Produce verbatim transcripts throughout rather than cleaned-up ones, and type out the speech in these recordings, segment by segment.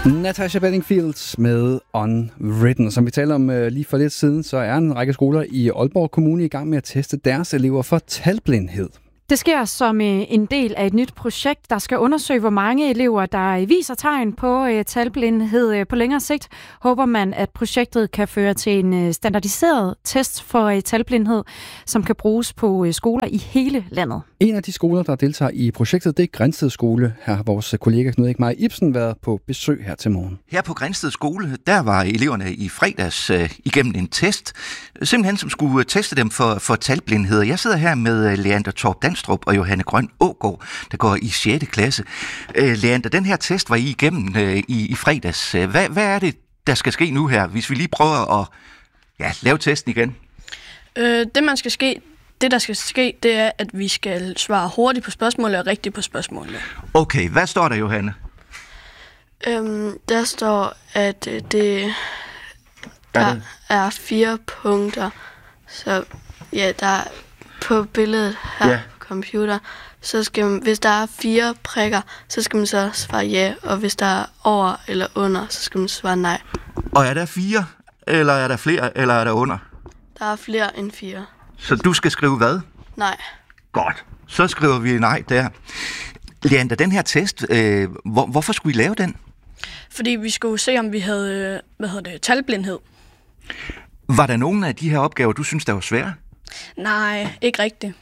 Natasha Bedingfield med Unwritten. Som vi talte om uh, lige for lidt siden, så er en række skoler i Aalborg Kommune i gang med at teste deres elever for talblindhed. Det sker som en del af et nyt projekt, der skal undersøge, hvor mange elever, der viser tegn på talblindhed på længere sigt. Håber man, at projektet kan føre til en standardiseret test for talblindhed, som kan bruges på skoler i hele landet. En af de skoler, der deltager i projektet, det er Grindsted Skole. Her har vores kollega Knud Eckmeier Ibsen været på besøg her til morgen. Her på Grindsted Skole, der var eleverne i fredags øh, igennem en test, simpelthen som skulle teste dem for, for talblindhed. Jeg sidder her med Leander Torp Danstrup og Johanne Grøn Ågaard, der går i sjette klasse. Øh, Leander, den her test var I igennem øh, i, i fredags. Hvad, hvad er det, der skal ske nu her, hvis vi lige prøver at ja, lave testen igen? Øh, det, man skal ske, det, der skal ske, det er, at vi skal svare hurtigt på spørgsmålet og rigtigt på spørgsmålet. Okay, hvad står der, Johanne? Øhm, der står, at øh, det, der er, det? er fire punkter. Så ja, der er på billedet her ja. på computer, så skal man, hvis der er fire prikker, så skal man så svare ja, og hvis der er over eller under, så skal man svare nej. Og er der fire, eller er der flere, eller er der under? Der er flere end fire. Så du skal skrive hvad? Nej. Godt. Så skriver vi nej der. Leander, den her test, øh, hvor, hvorfor skulle I lave den? Fordi vi skulle se, om vi havde, hvad hedder det, talblindhed. Var der nogen af de her opgaver, du synes, der var svære? Nej, ikke rigtigt.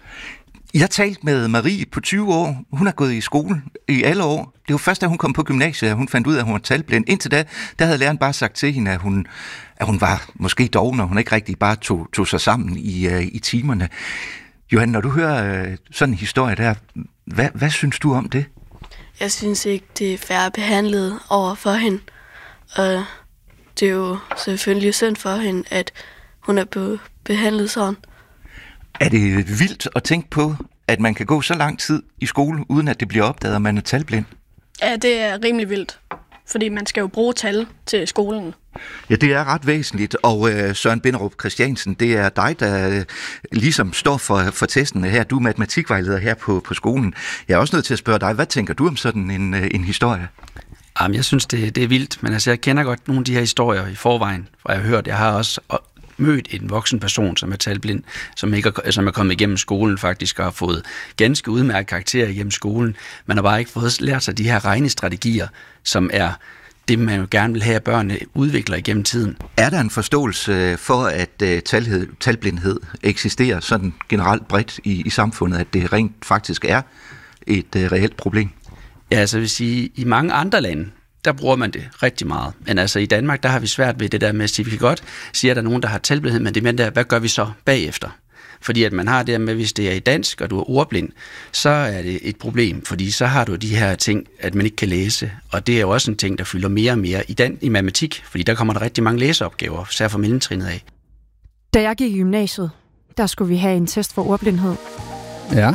Jeg talte med Marie på tyve år. Hun har gået i skole i alle år. Det var først, da hun kom på gymnasiet, at hun fandt ud af, at hun var talblind. Indtil da, der havde læreren bare sagt til hende, at hun, at hun var måske doven, og hun ikke rigtig bare tog, tog sig sammen i, uh, i timerne. Johan, når du hører uh, sådan en historie der, hvad, hvad synes du om det? Jeg synes ikke, det er fair behandlet over for hende. Og det er jo selvfølgelig synd for hende, at hun er blevet behandlet sådan. Er det vildt at tænke på, at man kan gå så lang tid i skole, uden at det bliver opdaget, at man er talblind? Ja, det er rimelig vildt. Fordi man skal jo bruge tal til skolen. Ja, det er ret væsentligt. Og øh, Søren Binderup Christiansen, det er dig, der øh, ligesom står for, for testene her. Du er matematikvejleder her på, på skolen. Jeg er også nødt til at spørge dig, hvad tænker du om sådan en, øh, en historie? Jamen, jeg synes, det, det er vildt. Men altså, jeg kender godt nogle af de her historier i forvejen, for jeg har hørt, jeg har også mødt en voksen person, som er talblind, som, ikke er, som er kommet igennem skolen faktisk, og har fået ganske udmærket karakterer igennem skolen. Man har bare ikke fået lært sig de her regnestrategier, som er det, man jo gerne vil have, at børnene udvikler igennem tiden. Er der en forståelse for, at uh, talhed, talblindhed eksisterer sådan generelt bredt i, i samfundet, at det rent faktisk er et uh, reelt problem? Ja, altså jeg vil sige, i mange andre lande, der bruger man det rigtig meget. Men altså i Danmark, der har vi svært ved det der med at sige, vi kan godt sige, at der er nogen, der har talblindhed, men det med der, hvad gør vi så bagefter? Fordi at man har det med, hvis det er i dansk, og du er ordblind, så er det et problem, fordi så har du de her ting, at man ikke kan læse, og det er jo også en ting, der fylder mere og mere i, den, i matematik, fordi der kommer der rigtig mange læseopgaver, især fra mellemtrinnet af. Da jeg gik i gymnasiet, der skulle vi have en test for ordblindhed. Ja.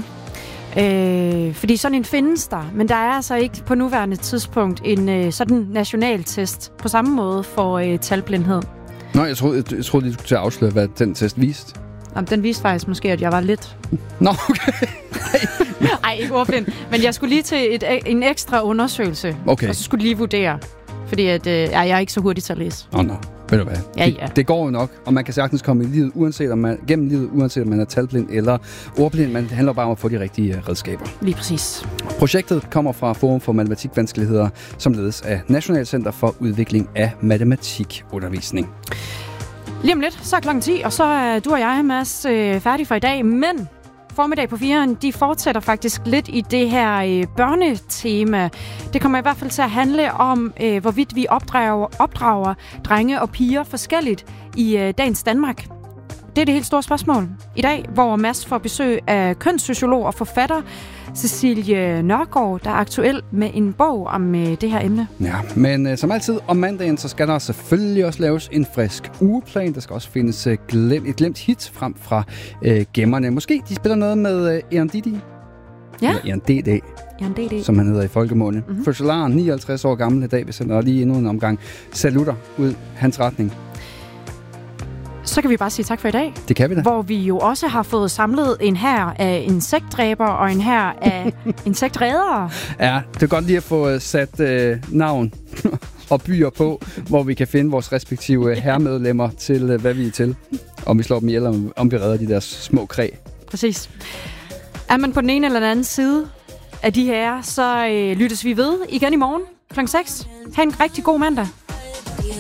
Øh, fordi sådan en findes der, men der er altså ikke på nuværende tidspunkt en øh, sådan national test på samme måde for øh, talblindhed. Nå, jeg troede, jeg, jeg troede lige, du skulle afsløre, hvad den test viste. Jamen, den viste faktisk måske, at jeg var lidt... Nå, okay. Ej, ikke ordblind. Men jeg skulle lige til et, en ekstra undersøgelse, okay. Og så skulle lige vurdere, fordi at, øh, jeg er ikke så hurtig til at læse. Åh, oh, nå. Ved du hvad? Ja, ja. Det, det går jo nok, og man kan sagtens komme i livet, uanset om man, gennem livet, uanset om man er talblind eller ordblind, men det handler bare om at få de rigtige redskaber. Lige præcis. Projektet kommer fra Forum for Matematikvanskeligheder, som ledes af National Center for Udvikling af Matematikundervisning. Lige om lidt, så er klokken ti, og så er du og jeg, Mads, øh, færdige for i dag, men formiddag på firen, de fortsætter faktisk lidt i det her øh, børnetema. Det kommer i hvert fald til at handle om, øh, hvorvidt vi opdrager, opdrager drenge og piger forskelligt i øh, dagens Danmark. Det er det helt store spørgsmål i dag, hvor Mads får besøg af kønssociolog og forfatter Cecilie Nørgaard, der er aktuel med en bog om øh, det her emne. Ja, men øh, som altid om mandagen, så skal der selvfølgelig også laves en frisk ugeplan. Der skal også findes øh, glem, et glemt hit frem fra øh, gemmerne. Måske de spiller noget med øh, Eran Didi. Ja. Eller Eran D D. Eran D D. Som han hedder i folkemunde. Mm-hmm. Fødselaren, nioghalvtreds år gammel i dag. Vi sender lige endnu en omgang salutter ud hans retning. Så kan vi bare sige tak for i dag. Det kan vi da. Hvor vi jo også har fået samlet en hær af insektdræber og en hær af insektredere. Ja, det er godt lige at få sat øh, navn og byer på, hvor vi kan finde vores respektive herremedlemmer til, øh, hvad vi er til. Om vi slår dem ihjel, om, om vi redder de der små kræ. Præcis. Er man på den ene eller den anden side af de her, så øh, lyttes vi ved igen i morgen klokken seks. Ha' en rigtig god mandag.